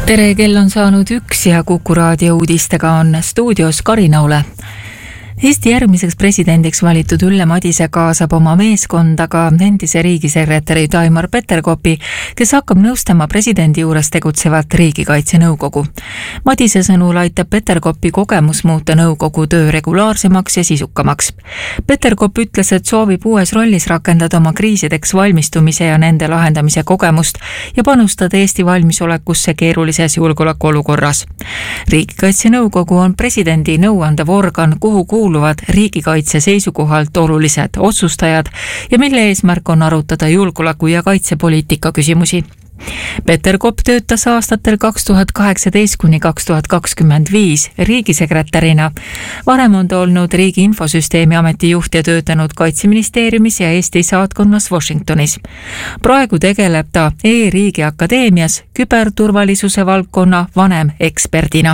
Tere, kell on saanud 1 ja Kuku raadio uudistega on stuudios Karina Ole. Eesti järgmiseks presidendiks valitud Ülle Madise kaasab oma meeskondaga endise riigisekretäri Taimar Peterkopi, kes hakkab nõustama presidendi juures tegutsevat riigikaitsenõukogu. Madise sõnul aitab Peterkopi kogemus muuta nõukogu töö regulaarsemaks ja sisukamaks. Peterkop ütles, et soovib uues rollis rakendada oma kriisideks valmistumise ja nende lahendamise kogemust ja panustada Eesti valmisolekusse keerulises julgeolekuolukorras. Riigikaitsenõukogu on presidendi nõuandev organ, kuhu kuuluvad riigikaitse seisukohalt olulised otsustajad ja mille eesmärk on arutada julgeoleku ja kaitsepoliitika küsimusi. Peterkop töötas aastatel 2018–2025 riigisekretärina. Varem on ta olnud Riigi Infosüsteemi Ameti juht ja töötanud Kaitseministeeriumis ja Eesti saatkonnas Washingtonis. Praegu tegeleb ta E-riigi akadeemias küberturvalisuse valdkonna vanem eksperdina.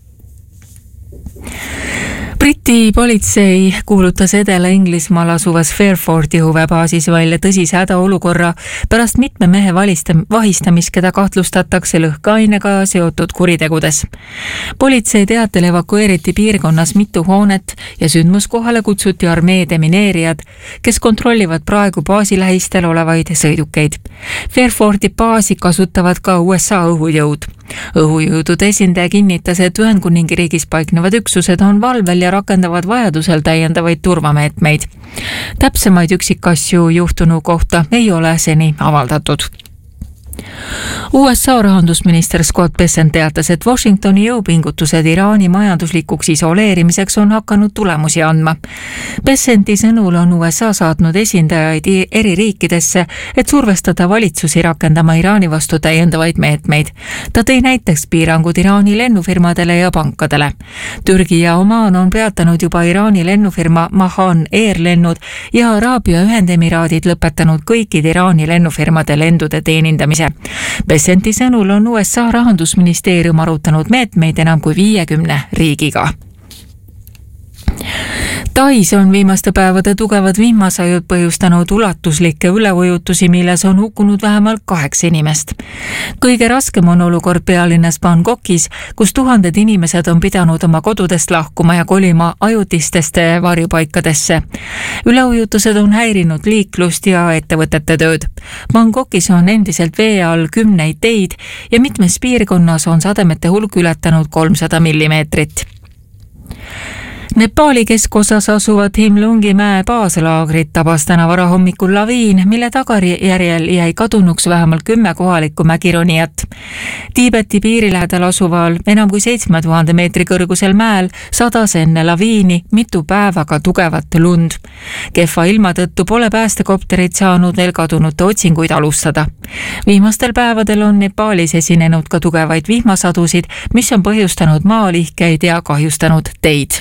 Briti politsei kuulutas Edela-Inglismaal asuvas Fairfordi õhuväebaasis välja tõsise hädaolukorra pärast mitme mehe vahistamist, keda kahtlustatakse lõhkeainega seotud kuritegudes. Politsei teatel evakueeriti piirkonnas mitu hoonet ja sündmuskohale kutsuti armee demineerijad, kes kontrollivad praegu baasi lähistel olevaid sõidukeid. Fairfordi baasi kasutavad ka USA õhujõud. Õhujõudude esindaja kinnitas, et Ühendkuningriigis paiknevad üksused on valvel ja rakendavad vajadusel täiendavaid turvameetmeid. Täpsemaid üksikasju juhtunu kohta ei ole seni avaldatud. USA rahandusminister Scott Bessent teatas, et Washingtoni jõupingutused Iraani majanduslikuks isoleerimiseks on hakanud tulemusi andma. Bessenti sõnul on USA saatnud esindajaid eri riikidesse, et survestada valitsusi rakendama Iraani vastu täiendavaid meetmeid. Ta tõi näiteks piirangud Iraani lennufirmadele ja pankadele. Türgi ja Omaan on peatanud juba Iraani lennufirma Mahan Air lennud ja Araabia Ühendemiraadid lõpetanud kõikide Iraani lennufirmade lendude teenindamise. Bessenti sõnul on USA rahandusministeerium arutanud meetmeid enam kui 50 riigiga. Tais on viimaste päevade tugevad vihmasajud põhjustanud ulatuslikke üleujutusi, milles on hukkunud vähemalt 8 inimest. Kõige raskem on olukord pealinnas Bangkokis, kus tuhanded inimesed on pidanud oma kodudest lahkuma ja kolima ajutistesse varjupaikadesse. Üleujutused on häirinud liiklust ja ettevõtete tööd. Bangkokis on endiselt vee all 10 teid ja mitmes piirkonnas on sademete hulk ületanud 300 millimeetrit. Nepaali keskosas asuvat Himlungi mäe baaslaagrit tabas täna varahommikul laviin, mille tagajärjel jäi kadunuks vähemalt 10 kohalikku mägironijat. Tiibeti piiri lähedal asuval enam kui 7000 meetri kõrgusel mäel sadas enne laviini mitu päevaga tugevat lund. Kehva ilma tõttu pole päästekopterid saanud veel kadunute otsinguid alustada. Viimastel päevadel on Nepaalis esinenud ka tugevaid vihmasadusid, mis on põhjustanud maalihkeid ja kahjustanud teid.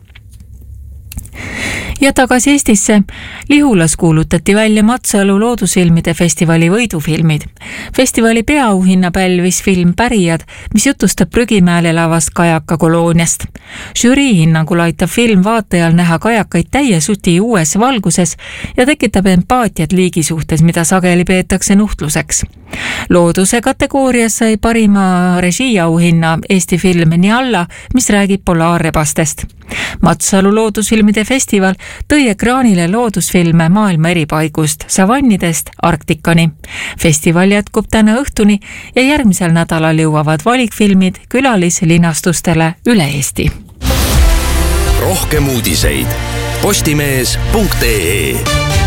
Ja tagasi Eestisse. Lihulas kuulutati välja Matsalu loodusfilmide festivali võidufilmid. Festivali peaauhinna pälvis film Pärijad, mis jutustab Prügimäel elavast kajakakolooniast. Žürii hinnangul aitab film vaatajal näha kajakaid täie suti uues valguses ja tekitab empaatiat liigi suhtes, mida sageli peetakse nuhtluseks. Looduse kategoorias sai parima režiiauhinna Eesti film Nialla, mis räägib polaarrebastest. Matsalu loodusfilmide festival tõi ekraanile loodusfilme maailma eri paigust, savannidest Arktikani. Festival jätkub täna õhtuni ja järgmisel nädalal jõuavad valikfilmid külalislinastustele üle Eesti. Rohkem uudiseid postimees.ee.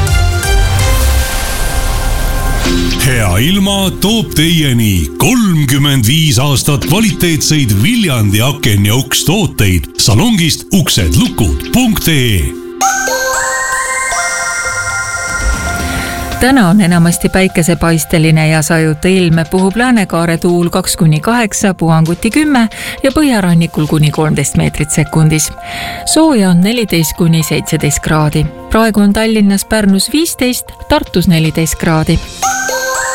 Hea ilma toob teieni 35 aastat kvaliteetseid Viljandi aken- ja ukstooteid salongist uksedlukud.ee. Täna on enamasti päikesepaisteline ja sajuta ilm, puhub läänekaare tuul 2–8, puhanguti 10 ja põhjarannikul kuni 13 meetrit sekundis. Sooja on 14–17 kraadi. Praegu on Tallinnas, Pärnus 15, Tartus 14 kraadi.